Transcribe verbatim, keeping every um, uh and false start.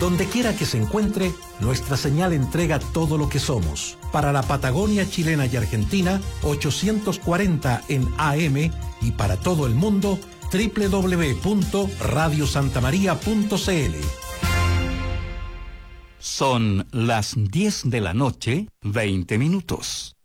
Donde quiera que se encuentre, nuestra señal entrega todo lo que somos. Para la Patagonia chilena y argentina, ochocientos cuarenta en A M, y para todo el mundo, doble u doble u doble u punto radio santa maría punto c l. Son las diez de la noche, veinte minutos.